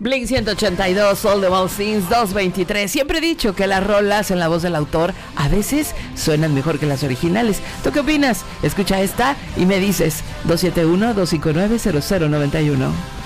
Blink 182, All the Ball Things, 2:23. Siempre he dicho que las rolas en la voz del autor a veces suenan mejor que las originales. ¿Tú qué opinas? Escucha esta y me dices 271-259-0091.